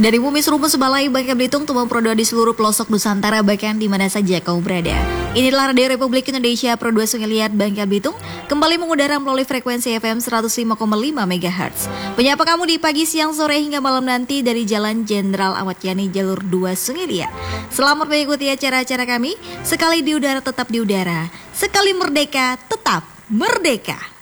Dari Bumi Serumbu Sebalai, Bangka Belitung, Tumpang Prodo di seluruh pelosok Nusantara, bahkan di mana saja kau berada. Inilah Radio Republik Indonesia Pro 2 Sungai Liat Bangka Belitung, kembali mengudara melalui frekuensi FM 105,5 MHz. Menyapa kamu di pagi, siang, sore, hingga malam nanti dari Jalan Jenderal Ahmad Yani, Jalur 2 Sungai Liat. Selamat mengikuti acara-acara kami, sekali di udara tetap di udara, sekali merdeka tetap merdeka.